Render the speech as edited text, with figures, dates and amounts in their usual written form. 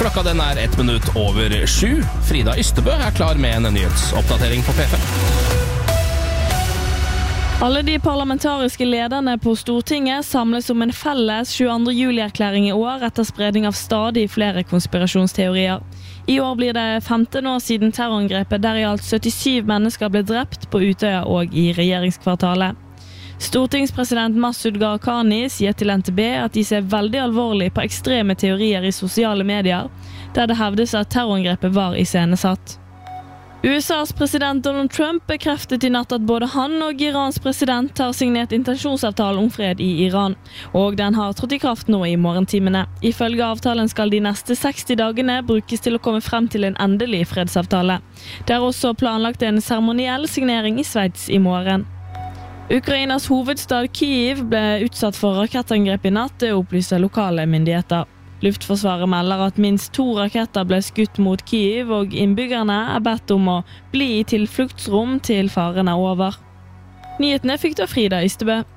Klokka den 1 minutt over 7. Frida Ystebø klar med en nyhetsoppdatering på P5. Alle de parlamentariske lederne på Stortinget samles om en felles 22. juli-erklæring i år etter spredning av stadig flere konspirasjonsteorier. I år blir det 15 år siden terrorangrepet der i alt 77 mennesker ble drept på Utøya og i regjeringskvartalet. Stortingspresident Masud Gharahkhani sier til NTB at de ser veldig alvorlig på ekstreme teorier i sosiale medier, der det hevdes at terrorangrepet var iscenesatt. USAs president Donald Trump bekreftet i natt at både han og Irans president har signert intensjonsavtalen om fred i Iran, og den har trådt i kraft nå i morgentimene. Ifølge avtalen skal de neste 60 dagene brukes til å komme frem til en endelig fredsavtale. Det er også planlagt en seremoniell signering i Sveits i morgen. Ukrainas hovedstad Kyiv ble utsatt for rakettangrep i natt, det opplyser lokale myndigheter. Luftforsvaret melder at minst 2 raketter ble skutt mot Kyiv, og innbyggerne bedt om å bli i tilfluktsrom til faren over. Nyhetene fikk du av Frida Ystebø.